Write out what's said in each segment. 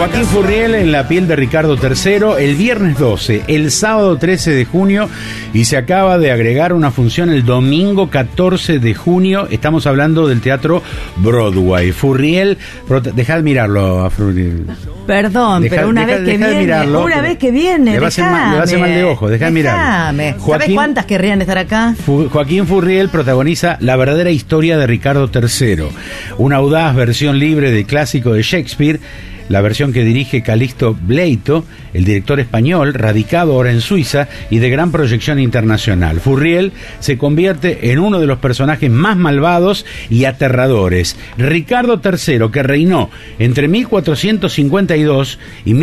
Joaquín Furriel en la piel de Ricardo III el viernes 12, el sábado 13 de junio y se acaba de agregar una función el domingo 14 de junio. Estamos hablando del teatro Broadway. Furriel, dejad de mirarlo a Furriel. Perdón, pero una vez que viene, le va a hacer mal de ojo, dejad de mirarlo. ¿Sabés cuántas querrían estar acá? Joaquín Furriel protagoniza La verdadera historia de Ricardo III, una audaz versión libre del clásico de Shakespeare, la versión que dirige Calixto Bleito, el director español, radicado ahora en Suiza y de gran proyección internacional. Furriel se convierte en uno de los personajes más malvados y aterradores. Ricardo III, que reinó entre 1452 y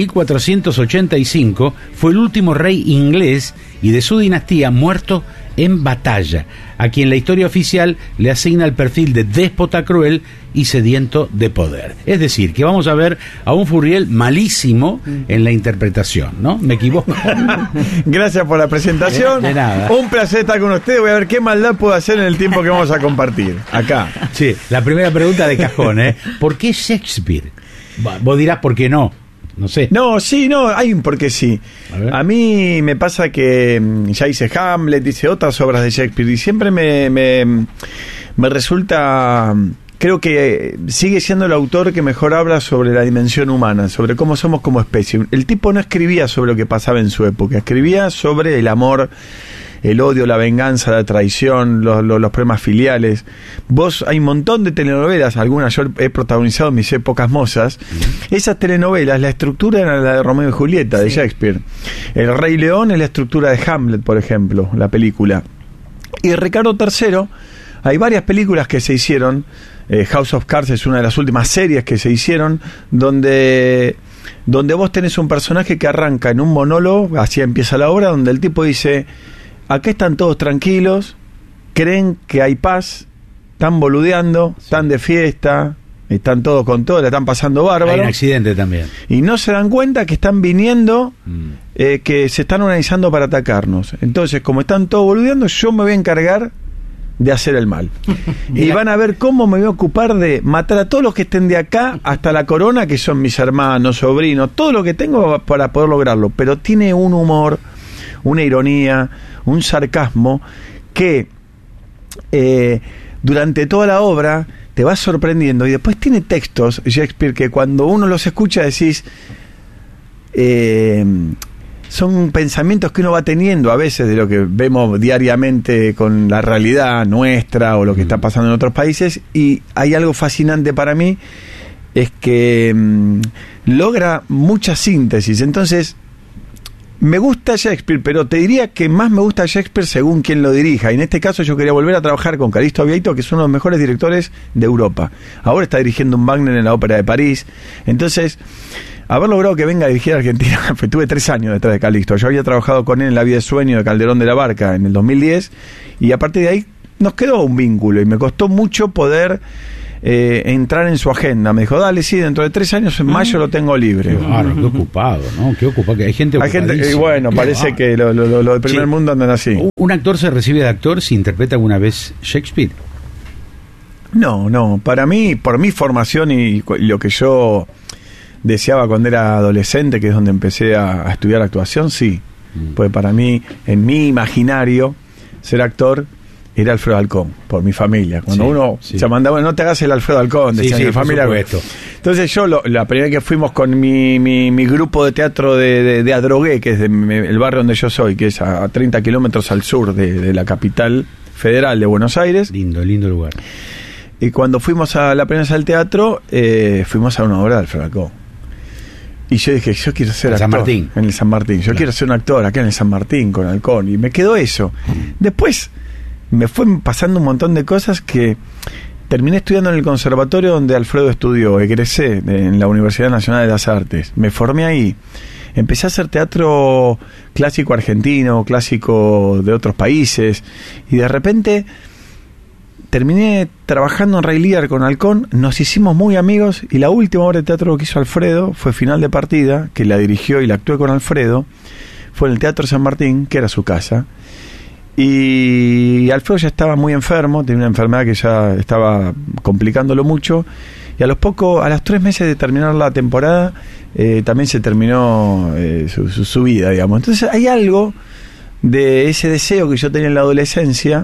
1485, fue el último rey inglés y de su dinastía muerto en batalla, a quien la historia oficial le asigna el perfil de déspota cruel y sediento de poder. Es decir, que vamos a ver a un Furriel malísimo en la interpretación, ¿no? ¿Me equivoco? Gracias por la presentación. De nada. Un placer estar con ustedes. Voy a ver qué maldad puedo hacer en el tiempo que vamos a compartir acá. Sí, la primera pregunta de cajón, ¿por qué Shakespeare? Vos dirás, ¿por qué no? No sé. Hay un porque sí. A mí me pasa que ya hice Hamlet, hice otras obras de Shakespeare y siempre me resulta, creo que sigue siendo el autor que mejor habla sobre la dimensión humana, sobre cómo somos como especie. El tipo no escribía sobre lo que pasaba en su época, escribía sobre el amor, el odio, la venganza, la traición, los problemas filiales. Hay un montón de telenovelas, algunas yo he protagonizado en mis épocas mozas. Esas telenovelas, la estructura era la de Romeo y Julieta, de Shakespeare. El Rey León es la estructura de Hamlet, por ejemplo, la película. Y Ricardo III, hay varias películas que se hicieron. House of Cards es una de las últimas series que se hicieron, donde vos tenés un personaje que arranca en un monólogo, así empieza la obra, donde el tipo dice: acá están todos tranquilos, creen que hay paz, están boludeando, están de fiesta, están todos con todo, la están pasando bárbaro. Hay un accidente también. Y no se dan cuenta que están viniendo, que se están organizando para atacarnos. Entonces, como están todos boludeando, yo me voy a encargar de hacer el mal. Y van a ver cómo me voy a ocupar de matar a todos los que estén de acá hasta la corona, que son mis hermanos, sobrinos, todo lo que tengo para poder lograrlo. Pero tiene un humor, una ironía, un sarcasmo que durante toda la obra te va sorprendiendo. Y después tiene textos, Shakespeare, que cuando uno los escucha decís, son pensamientos que uno va teniendo a veces de lo que vemos diariamente con la realidad nuestra o lo que está pasando en otros países. Y hay algo fascinante para mí, es que logra mucha síntesis. Entonces, me gusta Shakespeare, pero te diría que más me gusta Shakespeare según quien lo dirija. Y en este caso yo quería volver a trabajar con Calixto Bleito, que es uno de los mejores directores de Europa. Ahora está dirigiendo un Wagner en la Ópera de París. Entonces, haber logrado que venga a dirigir a Argentina, pues tuve 3 años detrás de Calixto. Yo había trabajado con él en La vida de sueño de Calderón de la Barca en el 2010, y a partir de ahí nos quedó un vínculo, y me costó mucho poder entrar en su agenda. Me dijo, dale, sí, dentro de 3 años, en mayo lo tengo libre. Claro, qué ocupado, ¿no? Qué ocupado, que hay gente y bueno, parece que lo del primer mundo andan así. ¿Un actor se recibe de actor si interpreta alguna vez Shakespeare? No, para mí, por mi formación y lo que yo deseaba cuando era adolescente, que es donde empecé a estudiar actuación, sí. Pues para mí, en mi imaginario, ser actor era Alfredo Alcón, por mi familia. Cuando uno se mandaba, no te hagas el Alfredo Alcón, decía mi familia. Entonces yo, la primera vez que fuimos con mi grupo de teatro de Adrogué, que es el barrio donde yo soy, que es a 30 kilómetros al sur de la capital federal de Buenos Aires. Lindo lugar. Y cuando fuimos a la primera vez al teatro, fuimos a una obra de Alfredo Alcón. Y yo dije, yo quiero ser actor. En el San Martín. Yo quiero ser un actor acá en el San Martín con Alcón. Y me quedó eso. Después me fue pasando un montón de cosas que terminé estudiando en el conservatorio donde Alfredo estudió. Egresé en la Universidad Nacional de las Artes. Me formé ahí. Empecé a hacer teatro clásico argentino, clásico de otros países. Y de repente terminé trabajando en Rey Lear con Alcón, nos hicimos muy amigos, y la última obra de teatro que hizo Alfredo fue Final de Partida, que la dirigió y la actué con Alfredo, fue en el Teatro San Martín, que era su casa, y Alfredo ya estaba muy enfermo, tenía una enfermedad que ya estaba complicándolo mucho, Y a los 3 meses de terminar la temporada, también se terminó su vida, digamos. Entonces hay algo de ese deseo que yo tenía en la adolescencia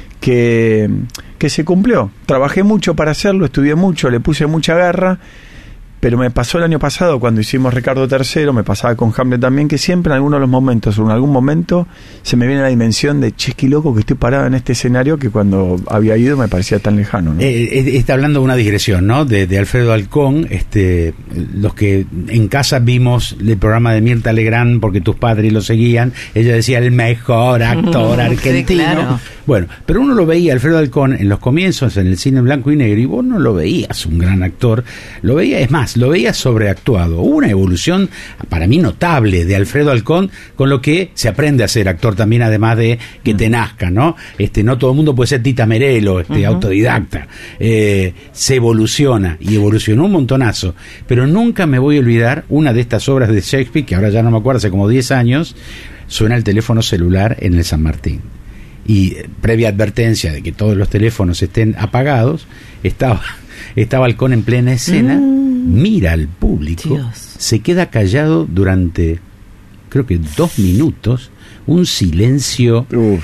que se cumplió. Trabajé mucho para hacerlo, estudié mucho, le puse mucha garra, pero me pasó el año pasado cuando hicimos Ricardo III, me pasaba con Hamlet también, que siempre en algunos de los momentos o en algún momento se me viene la dimensión de che, qué loco que estoy parado en este escenario que cuando había ido me parecía tan lejano, ¿no? Está hablando de una digresión, ¿no? De Alfredo Alcón, los que en casa vimos el programa de Mirta Legrand porque tus padres lo seguían, ella decía el mejor actor argentino. Sí, claro. Bueno, pero uno lo veía Alfredo Alcón en los comienzos en el cine blanco y negro y vos no lo veías un gran actor, lo veías, es más, lo veías sobreactuado. Hubo una evolución para mí notable de Alfredo Alcón, con lo que se aprende a ser actor también, además de que te nazca, ¿no? No todo el mundo puede ser Tita Merelo, autodidacta. Se evoluciona y evolucionó un montonazo, pero nunca me voy a olvidar una de estas obras de Shakespeare, que ahora ya no me acuerdo, hace como 10 años, suena el teléfono celular en el San Martín. Y previa advertencia de que todos los teléfonos estén apagados, estaba Alcón en plena escena, mira al público, Dios. Se queda callado durante, creo que 2 minutos, un silencio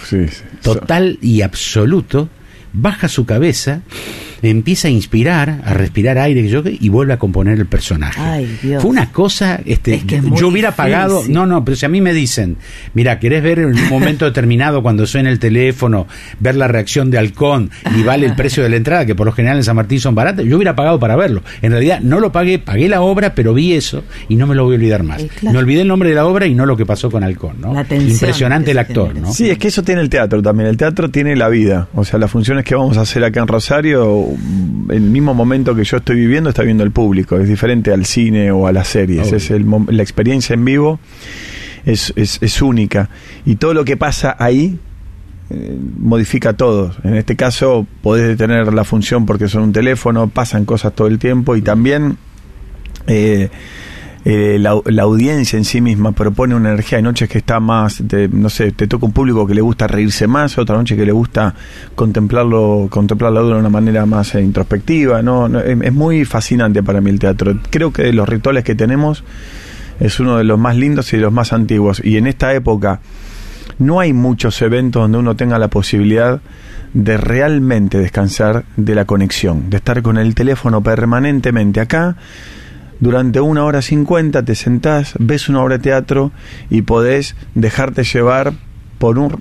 total y absoluto, baja su cabeza, empieza a inspirar, a respirar aire y vuelve a componer el personaje. Ay, Dios. Fue una cosa, es que yo hubiera pagado, pero si a mí me dicen, mira, ¿querés ver en un momento determinado cuando suena el teléfono, ver la reacción de Alcón y vale el precio de la entrada, que por lo general en San Martín son baratas? Yo hubiera pagado para verlo. En realidad no lo pagué la obra, pero vi eso y no me lo voy a olvidar más. Claro. Me olvidé el nombre de la obra y no lo que pasó con Alcón, ¿no? Impresionante el actor, ¿no? Sí, es que eso tiene el teatro también. El teatro tiene la vida. O sea, las funciones que vamos a hacer acá en Rosario, el mismo momento que yo estoy viviendo está viendo el público, es diferente al cine o a las series. La experiencia en vivo es única y todo lo que pasa ahí modifica todo. En este caso podés detener la función porque son un teléfono, pasan cosas todo el tiempo y también la audiencia en sí misma propone una energía. Hay noches que está más, te toca un público que le gusta reírse más, otra noche que le gusta contemplar la obra de una manera más introspectiva, ¿no? Es muy fascinante para mí el teatro. Creo que de los rituales que tenemos es uno de los más lindos y de los más antiguos, y en esta época no hay muchos eventos donde uno tenga la posibilidad de realmente descansar de la conexión, de estar con el teléfono permanentemente acá. Durante 1 hora 50 te sentás, ves una obra de teatro y podés dejarte llevar por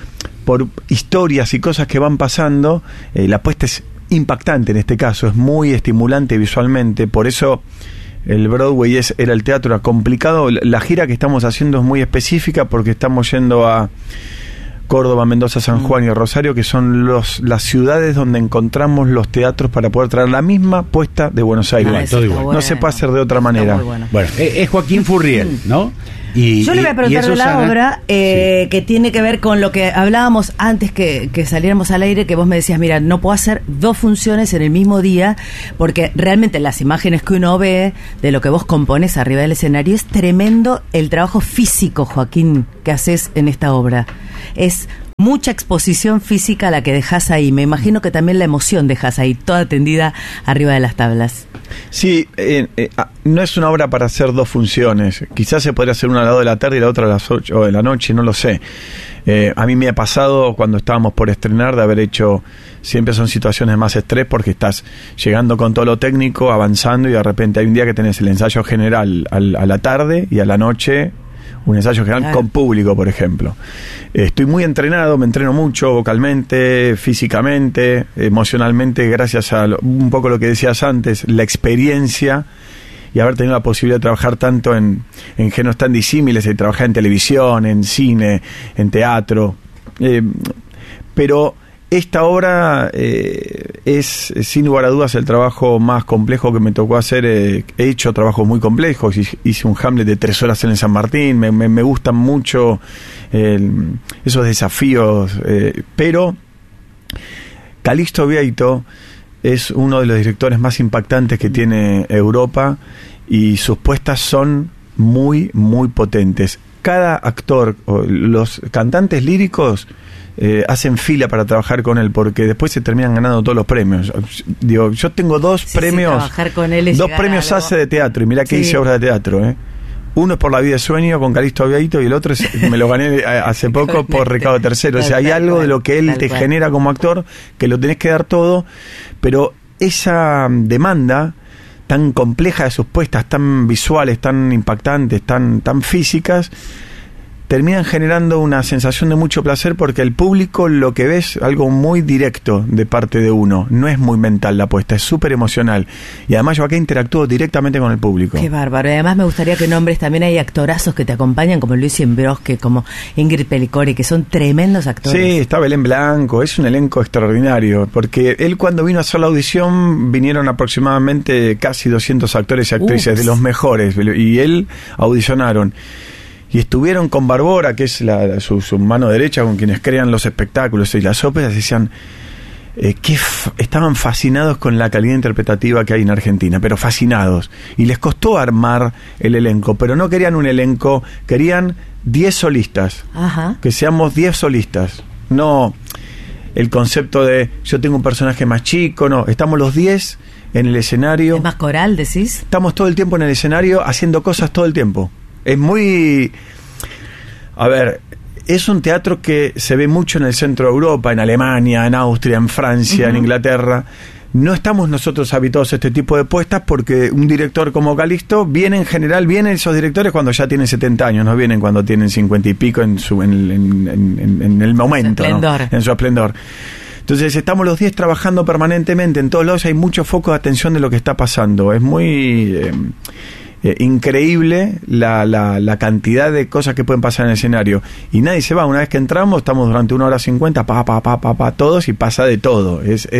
historias y cosas que van pasando. La puesta es impactante en este caso, es muy estimulante visualmente, por eso el Broadway era el teatro, era complicado. La gira que estamos haciendo es muy específica porque estamos yendo a Córdoba, Mendoza, San Juan y Rosario, que son las ciudades donde encontramos los teatros para poder traer la misma puesta de Buenos Aires. No se puede hacer de otra manera. Bueno, es Joaquín Furriel, ¿no? Yo le voy a preguntar de la obra que tiene que ver con lo que hablábamos antes que saliéramos al aire, que vos me decías, mira, no puedo hacer 2 funciones en el mismo día, porque realmente las imágenes que uno ve de lo que vos compones arriba del escenario, es tremendo el trabajo físico, Joaquín, que haces en esta obra. Es mucha exposición física la que dejás ahí. Me imagino que también la emoción dejás ahí, toda tendida arriba de las tablas. Sí, no es una obra para hacer 2 funciones. Quizás se podría hacer una a las 2 de la tarde y la otra a las 8 de la noche, no lo sé. A mí me ha pasado cuando estábamos por estrenar de haber hecho, siempre son situaciones de más estrés porque estás llegando con todo lo técnico, avanzando, y de repente hay un día que tenés el ensayo general a la tarde y a la noche un ensayo general con público, por ejemplo. Estoy muy entrenado, me entreno mucho vocalmente, físicamente, emocionalmente, gracias a un poco lo que decías antes, la experiencia y haber tenido la posibilidad de trabajar tanto en géneros tan disímiles, de trabajar en televisión, en cine, en teatro. Pero esta obra es sin lugar a dudas el trabajo más complejo que me tocó hacer. He hecho trabajos muy complejos, hice un Hamlet de 3 horas en el San Martín, me gustan mucho esos desafíos, pero Calixto Vieito es uno de los directores más impactantes que tiene Europa y sus puestas son muy, muy potentes. cada actor, o los cantantes líricos, hacen fila para trabajar con él, porque después se terminan ganando todos los premios. Digo, yo tengo dos premios, trabajar con él es dos premios ACE de teatro, y mirá que hice obras de teatro, Uno es por La vida de sueño con Calixto Beito, y el otro me lo gané hace poco por Ricardo III. O sea, hay algo de lo que él te genera como actor que lo tenés que dar todo, pero esa demanda tan compleja de sus puestas, tan visuales, tan impactantes, tan físicas, terminan generando una sensación de mucho placer, porque el público lo que ve es algo muy directo de parte de uno, no es muy mental la apuesta, es súper emocional, y además yo acá interactúo directamente con el público. Qué bárbaro. Y además me gustaría que nombres, también hay actorazos que te acompañan, como Luis Imbrosque, como Ingrid Pellicore, que son tremendos actores. Sí, está Belén Blanco, es un elenco extraordinario, porque él cuando vino a hacer la audición vinieron aproximadamente casi 200 actores y actrices, de los mejores, y él audicionaron. Y estuvieron con Barbora, que es su mano derecha, con quienes crean los espectáculos y las óperas, y decían estaban fascinados con la calidad interpretativa que hay en Argentina, pero fascinados. Y les costó armar el elenco, pero no querían un elenco, querían 10 solistas. Ajá. Que seamos 10 solistas. No el concepto de yo tengo un personaje más chico, no. Estamos los 10 en el escenario. ¿Es más coral, decís? Estamos todo el tiempo en el escenario haciendo cosas todo el tiempo. Es muy... A ver, es un teatro que se ve mucho en el centro de Europa, en Alemania, en Austria, en Francia, en Inglaterra. No estamos nosotros habituados a este tipo de puestas, porque un director como Calixto vienen esos directores cuando ya tienen 70 años, no vienen cuando tienen 50 y pico en el momento, ¿no? En su esplendor. Entonces estamos los 10 trabajando permanentemente en todos lados, hay mucho foco de atención de lo que está pasando. Es muy... increíble la cantidad de cosas que pueden pasar en el escenario, y nadie se va. Una vez que entramos, estamos durante 1 hora 50 todos, y pasa de todo.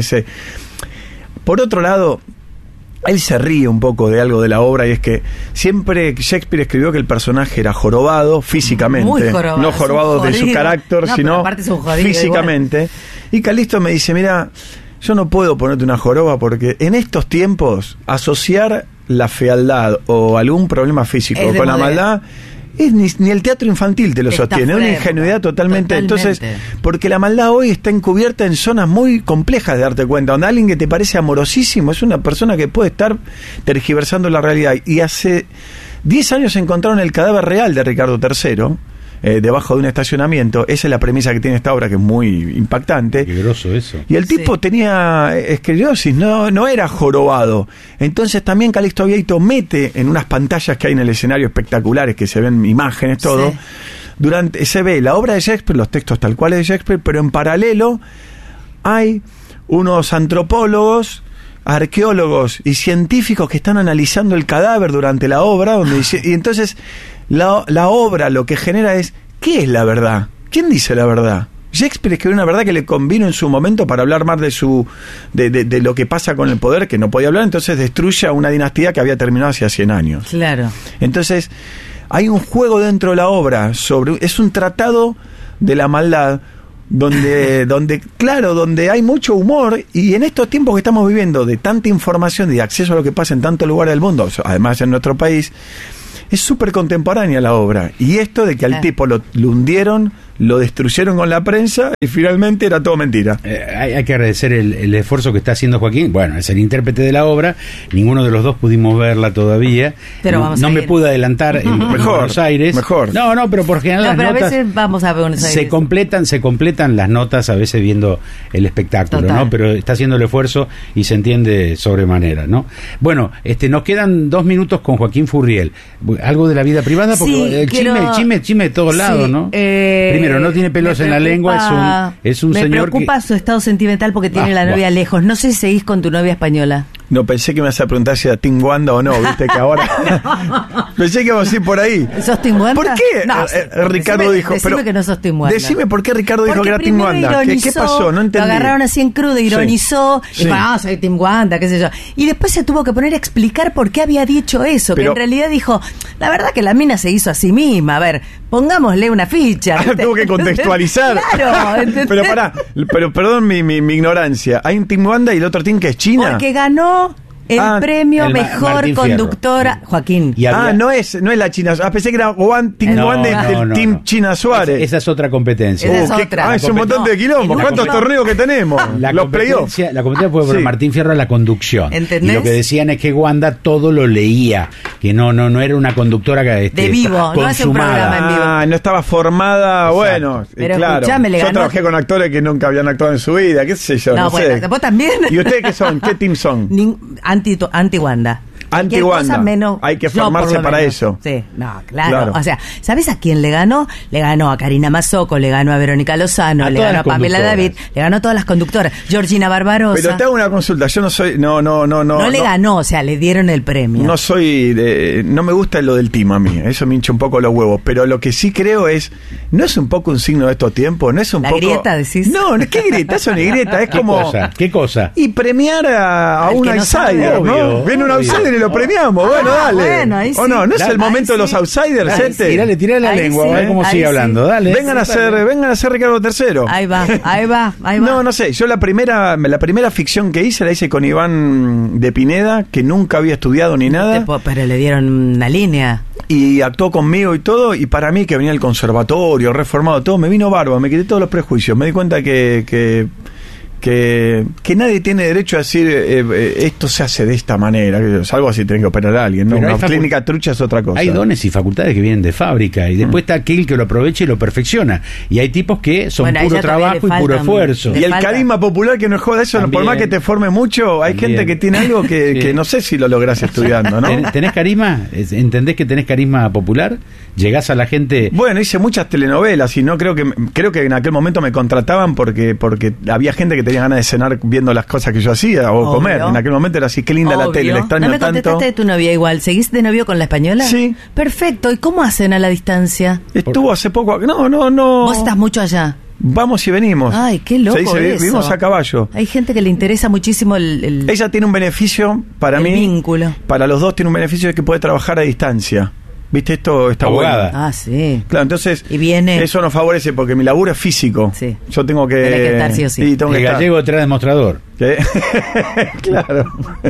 Por otro lado, él se ríe un poco de algo de la obra, y es que siempre Shakespeare escribió que el personaje era jorobado físicamente, muy jorobado, no jorobado de su carácter, sino físicamente igual. Y Calixto me dice, mira, yo no puedo ponerte una joroba, porque en estos tiempos asociar la fealdad o algún problema físico con la maldad ni el teatro infantil te lo sostiene, es una ingenuidad totalmente. Entonces, porque la maldad hoy está encubierta en zonas muy complejas de darte cuenta, donde alguien que te parece amorosísimo es una persona que puede estar tergiversando la realidad. Y hace 10 años encontraron el cadáver real de Ricardo III debajo de un estacionamiento. Esa es la premisa que tiene esta obra, que es muy impactante. Qué groso eso. Y el tipo tenía esclerosis, no era jorobado. Entonces también Calixto Beito mete en unas pantallas que hay en el escenario espectaculares, que se ven imágenes, todo. Sí. Se ve la obra de Shakespeare, los textos tal cual de Shakespeare, pero en paralelo hay unos antropólogos, arqueólogos y científicos que están analizando el cadáver durante la obra, y entonces la obra lo que genera es, ¿qué es la verdad? ¿Quién dice la verdad? Shakespeare escribió una verdad que le convino en su momento para hablar más de lo que pasa con el poder, que no podía hablar, entonces destruye a una dinastía que había terminado hace 100 años. Claro. Entonces hay un juego dentro de la obra es un tratado de la maldad, donde hay mucho humor, y en estos tiempos que estamos viviendo de tanta información y de acceso a lo que pasa en tantos lugares del mundo, además en nuestro país, es súper contemporánea la obra. Y esto de que al tipo lo hundieron, lo destruyeron con la prensa, y finalmente era todo mentira. Hay que agradecer el esfuerzo que está haciendo Joaquín. Bueno, es el intérprete de la obra. Ninguno de los dos pudimos verla todavía. Pero no me pude adelantar en Buenos Aires. Mejor. No, pero por general las notas a veces vamos a Buenos Aires. Se completan las notas a veces viendo el espectáculo, total, ¿no? Pero está haciendo el esfuerzo y se entiende sobremanera, ¿no? Bueno, nos quedan 2 minutos con Joaquín Furriel. Algo de la vida privada, porque el chisme de todos lados, ¿no? Primero, no tiene pelos en la lengua, es un señor que... Me preocupa su estado sentimental, porque tiene la novia lejos. No sé si seguís con tu novia española. No, pensé que me ibas a preguntar si era Team Wanda o no, viste que ahora... Pensé que íbamos a ir por ahí. ¿Sos Team Wanda? ¿Por qué Ricardo dijo? Decime que no sos Team Wanda. Decime por qué Ricardo dijo que era Team Wanda. ¿Qué pasó? No entendí. Lo agarraron así en crudo, ironizó, y dijo, soy Team Wanda, qué sé yo. Y después se tuvo que poner a explicar por qué había dicho eso, que en realidad dijo, la verdad que la mina se hizo a sí misma. A ver, pongámosle una ficha. Tuvo que contextualizar. Claro, ¿entendés? Pero perdón mi ignorancia. Hay un Team Wanda y el otro team que es China. Porque ganó El premio mejor conductora, Joaquín. No es la China. Pensé que era Wang del Team China Suárez. Esa es otra competencia. Esa es otra. Es un montón de quilombo. ¿Cuántos torneos que tenemos? Los playoffs. La competencia fue por Martín Fierro a la conducción. ¿Entendés? Y lo que decían es que Wanda todo lo leía, que no era una conductora de vivo, no hace un programa en vivo. No estaba formada. Exacto. Bueno, pero claro. Escuchame, yo trabajé con actores que nunca habían actuado en su vida, qué sé yo, no sé. Vos también. ¿Y ustedes qué son? ¿Qué team son? Anti-Wanda. Anti-Wanda. Hay que formarse para eso. Sí, claro. O sea, ¿sabes a quién le ganó? Le ganó a Karina Mazzocco, le ganó a Verónica Lozano, le ganó a Pamela David, le ganó a todas las conductoras. Georgina Barbarossa. Pero te hago una consulta, yo no soy... No le ganó, o sea, le dieron el premio. No me gusta lo del team a mí, eso me hincha un poco los huevos, pero lo que sí creo es, ¿no es un poco un signo de estos tiempos? ¿No es un poco... ¿La grieta decís? No, ¿qué grieta? Eso ni grieta, es como... ¿Qué cosa? Y premiar a un outsider, ¿no? Viene un outsider y lo premiamos, bueno, dale. Bueno, ahí sí. ¿O no es el momento de los outsiders, Tirale la lengua, a ver cómo sigue hablando, dale. Vengan a ser Ricardo III. Ahí va. No sé, yo la primera ficción que hice la hice con Iván de Pineda, que nunca había estudiado ni nada. Pero le dieron una línea. Y actuó conmigo y todo, y para mí que venía el conservatorio, reformado, todo, me vino bárbaro, me quité todos los prejuicios, me di cuenta que nadie tiene derecho a decir esto se hace de esta manera, salvo así tienen que operar a alguien, ¿no? Una clínica trucha es otra cosa. Hay dones y facultades que vienen de fábrica y después está aquel que lo aprovecha y lo perfecciona, y hay tipos que son puro trabajo y puro esfuerzo. Y el carisma popular que no joda eso, también, por más que te forme mucho, hay gente que tiene algo que no sé si lo lográs estudiando, ¿no? ¿Tenés carisma? ¿Entendés que tenés carisma popular? ¿Llegás a la gente? Bueno, hice muchas telenovelas y no creo que en aquel momento me contrataban porque había gente que tenía ganas de cenar viendo las cosas que yo hacía o comer. En aquel momento era así, qué linda la tele, la extraño tanto. No me contestaste de tu novia igual. ¿Seguís de novio con la española? Sí. Perfecto. ¿Y cómo hacen a la distancia? Estuvo hace poco. No. ¿Vos estás mucho allá? Vamos y venimos. Ay, qué loco eso. Vivimos a caballo. Hay gente que le interesa muchísimo el Ella tiene un beneficio para mí. El vínculo. Para los dos tiene un beneficio de que puede trabajar a distancia. ¿Viste? Esto está abogada. Bueno. Sí. Claro, entonces y viene... eso nos favorece porque mi laburo es físico. Sí. Yo tengo que... Tenés que estar sí o sí. El gallego trae demostrador. Claro.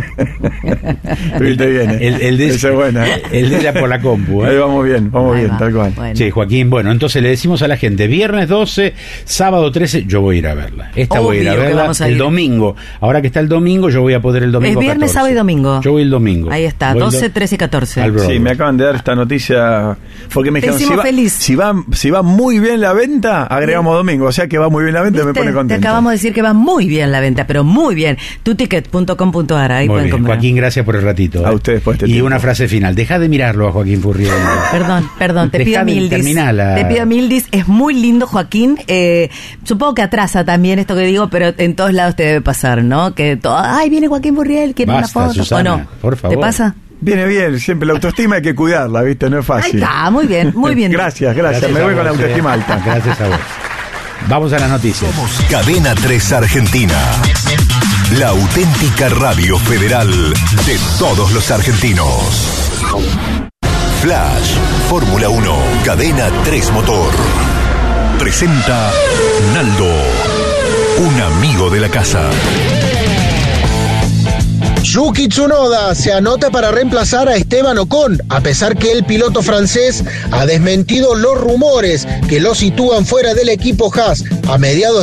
Viste bien. Esa es buena. El de ella por la compu. Ahí vamos bien, tal cual. Bueno. Sí, Joaquín, bueno, entonces le decimos a la gente, viernes 12, sábado 13, yo voy a ir a verla. Voy a ir a verla el domingo. Ahora que está el domingo, yo voy a poder el domingo. Es viernes, 14. Sábado y domingo. Yo voy el domingo. Ahí está, 12, 13 y 14. Sí, me acaban de dar esta noticia porque me dijeron, si va muy bien la venta, agregamos domingo. O sea que va muy bien la venta, me pone contento. Te acabamos de decir que va muy bien la venta, pero muy bien. Tuticket.com.ar, ahí pueden comprar. Joaquín, gracias por el ratito. A ustedes por este tiempo. Una frase final. Deja de mirarlo a Joaquín Furriel. Perdón, te pido mildis. Te pido mildis. Es muy lindo, Joaquín. Supongo que atrasa también esto que digo, pero en todos lados te debe pasar, ¿no? Que viene Joaquín Furriel, quiere una foto. Susana, ¿o no? Por favor. ¿Te pasa? Viene bien, siempre la autoestima hay que cuidarla, ¿viste? No es fácil. Ahí está, muy bien. Gracias. Me voy con la autoestima alta. Gracias a vos. Vamos a las noticias. Somos Cadena 3 Argentina. La auténtica radio federal de todos los argentinos. Flash, Fórmula 1, Cadena 3 Motor. Presenta Naldo, un amigo de la casa. Yuki Tsunoda se anota para reemplazar a Esteban Ocon, a pesar que el piloto francés ha desmentido los rumores que lo sitúan fuera del equipo Haas a mediados